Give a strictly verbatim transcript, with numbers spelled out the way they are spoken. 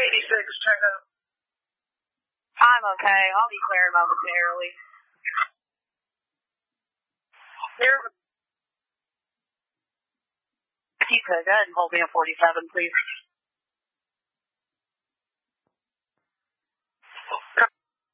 eighty-six, check out. I'm okay. I'll be clear momentarily. Here. If you could, go ahead and hold me at forty-seven, please.